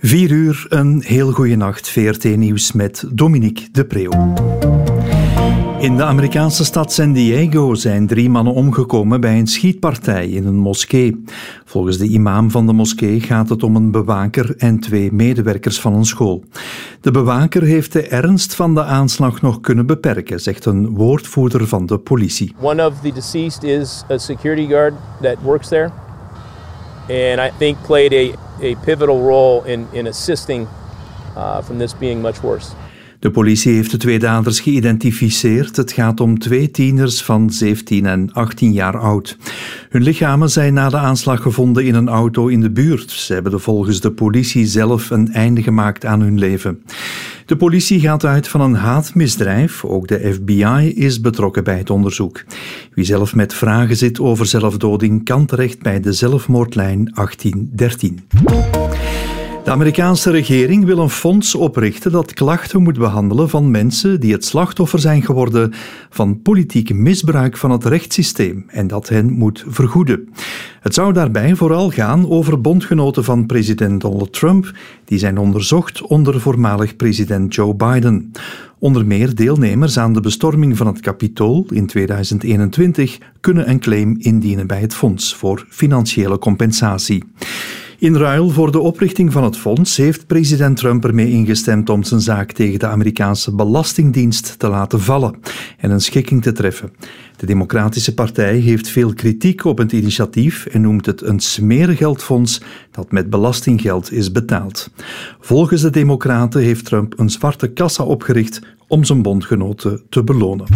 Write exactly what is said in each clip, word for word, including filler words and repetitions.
Vier uur, een heel goede nacht. V R T-nieuws met Dominique de Preeuw. In de Amerikaanse stad San Diego zijn drie mannen omgekomen bij een schietpartij in een moskee. Volgens de imam van de moskee gaat het om een bewaker en twee medewerkers van een school. De bewaker heeft de ernst van de aanslag nog kunnen beperken, zegt een woordvoerder van de politie. One of the deceased is a security guard that works there. And I think played a, a pivotal role in, in assisting uh, from this being much worse. De politie heeft de twee daders geïdentificeerd. Het gaat om twee tieners van zeventien en achttien jaar oud. Hun lichamen zijn na de aanslag gevonden in een auto in de buurt. Ze hebben er volgens de politie zelf een einde gemaakt aan hun leven. De politie gaat uit van een haatmisdrijf. Ook de F B I is betrokken bij het onderzoek. Wie zelf met vragen zit over zelfdoding kan terecht bij de zelfmoordlijn achttien dertien. De Amerikaanse regering wil een fonds oprichten dat klachten moet behandelen van mensen die het slachtoffer zijn geworden van politiek misbruik van het rechtssysteem en dat hen moet vergoeden. Het zou daarbij vooral gaan over bondgenoten van president Donald Trump, die zijn onderzocht onder voormalig president Joe Biden. Onder meer deelnemers aan de bestorming van het Capitool in tweeduizend eenentwintig kunnen een claim indienen bij het fonds voor financiële compensatie. In ruil voor de oprichting van het fonds heeft president Trump ermee ingestemd om zijn zaak tegen de Amerikaanse Belastingdienst te laten vallen en een schikking te treffen. De Democratische Partij heeft veel kritiek op het initiatief en noemt het een smeergeldfonds dat met belastinggeld is betaald. Volgens de Democraten heeft Trump een zwarte kassa opgericht om zijn bondgenoten te belonen.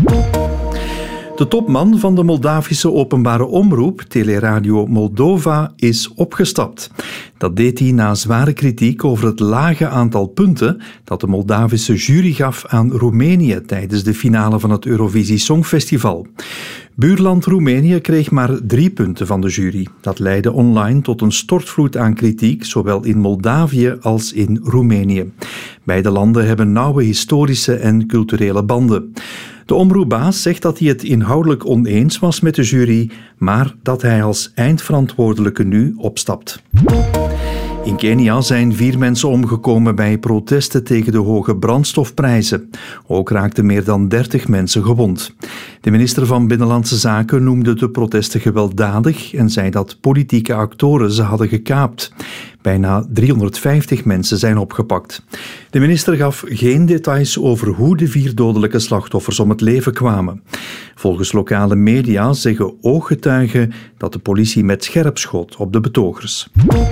De topman van de Moldavische openbare omroep, Teleradio Moldova, is opgestapt. Dat deed hij na zware kritiek over het lage aantal punten dat de Moldavische jury gaf aan Roemenië tijdens de finale van het Eurovisie Songfestival. Buurland Roemenië kreeg maar drie punten van de jury. Dat leidde online tot een stortvloed aan kritiek, zowel in Moldavië als in Roemenië. Beide landen hebben nauwe historische en culturele banden. De omroepbaas zegt dat hij het inhoudelijk oneens was met de jury, maar dat hij als eindverantwoordelijke nu opstapt. In Kenia zijn vier mensen omgekomen bij protesten tegen de hoge brandstofprijzen. Ook raakten meer dan dertig mensen gewond. De minister van Binnenlandse Zaken noemde de protesten gewelddadig en zei dat politieke actoren ze hadden gekaapt. Bijna driehonderdvijftig mensen zijn opgepakt. De minister gaf geen details over hoe de vier dodelijke slachtoffers om het leven kwamen. Volgens lokale media zeggen ooggetuigen dat de politie met scherp schoot op de betogers.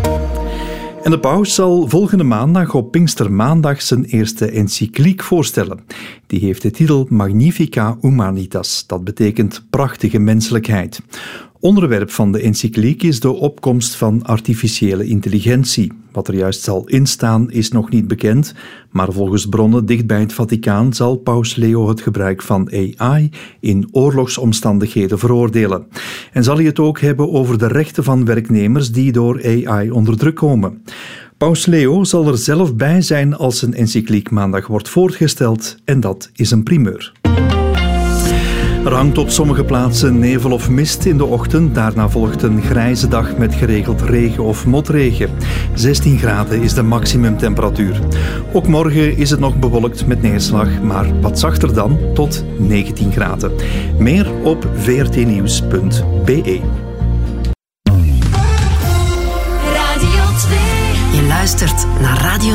En de paus zal volgende maandag op Pinkstermaandag zijn eerste encycliek voorstellen. Die heeft de titel Magnifica Humanitas, dat betekent prachtige menselijkheid. Onderwerp van de encycliek is de opkomst van artificiële intelligentie. Wat er juist zal instaan is nog niet bekend, maar volgens bronnen dicht bij het Vaticaan zal paus Leo het gebruik van A I in oorlogsomstandigheden veroordelen. En zal hij het ook hebben over de rechten van werknemers die door A I onder druk komen. Paus Leo zal er zelf bij zijn als een encycliek maandag wordt voorgesteld en dat is een primeur. Er hangt op sommige plaatsen nevel of mist in de ochtend. Daarna volgt een grijze dag met geregeld regen of motregen. zestien graden is de maximumtemperatuur. Ook morgen is het nog bewolkt met neerslag, maar wat zachter dan, tot negentien graden. Meer op v r t nieuws punt b e. Radio twee. Je luistert naar Radio